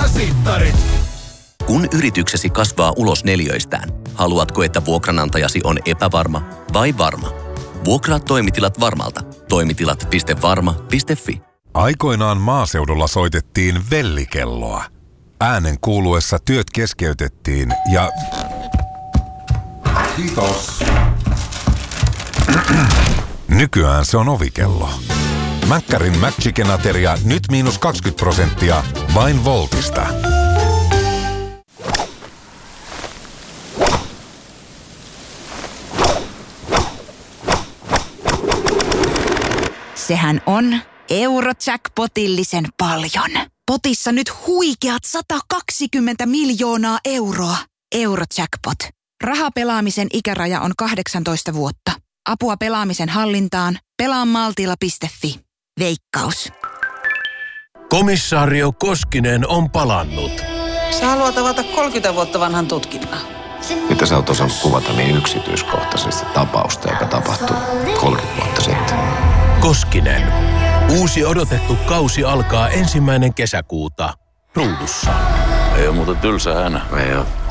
Vuokrasittarit. Kun yrityksesi kasvaa ulos neliöistään, haluatko, että vuokranantajasi on epävarma vai varma? Vuokraa toimitilat Varmalta. Toimitilat.varma.fi. Aikoinaan maaseudulla soitettiin vellikelloa. Äänen kuuluessa työt keskeytettiin ja... Kiitos. Nykyään se on ovikello. Mäkkärin McChicken-ateria nyt -20% vain Voltista. Sehän on Eurojackpotillisen paljon. Potissa nyt huikeat 120 miljoonaa euroa. Eurojackpot. Rahapelaamisen ikäraja on 18 vuotta. Apua pelaamisen hallintaan. Pelaamaltilla.fi. Veikkaus. Komissaario Koskinen on palannut. Sä haluat avata 30 vuotta vanhan tutkinnan. Mitä sä oot osannut kuvata niin yksityiskohtaisesti tapausta, joka tapahtui 30 vuotta sitten? Koskinen. Uusi odotettu kausi alkaa 1. kesäkuuta. Ruudussa. Ei ole muuten tylsä hänä. Ei oo.